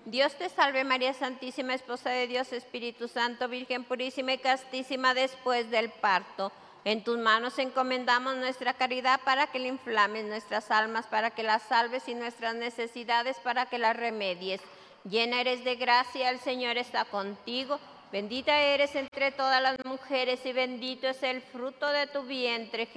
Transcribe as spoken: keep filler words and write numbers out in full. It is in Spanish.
Dios te salve María Santísima, Esposa de Dios, Espíritu Santo, Virgen purísima y castísima después del parto. En tus manos encomendamos nuestra caridad para que le inflames nuestras almas, para que las salves y nuestras necesidades para que las remedies. Llena eres de gracia, el Señor está contigo. Bendita eres entre todas las mujeres y bendito es el fruto de tu vientre,